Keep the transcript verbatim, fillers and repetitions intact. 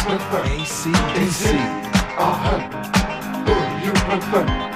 A C D C. Aha, who you prefer?